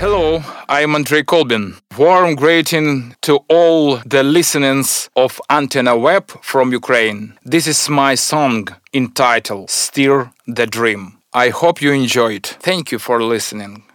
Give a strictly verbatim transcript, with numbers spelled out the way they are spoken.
Hello, I'm Andrei Kolbin. Warm greeting to all the listeners of Antenna Web from Ukraine. This is my song entitled Steer the Dream. I hope you enjoyed. Thank you for listening.